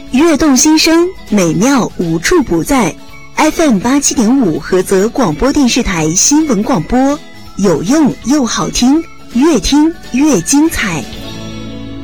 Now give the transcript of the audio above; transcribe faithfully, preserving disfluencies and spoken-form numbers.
悦动心声，美妙无处不在。F M 八七点五菏泽广播电视台新闻广播，有用又好听，越听越精彩。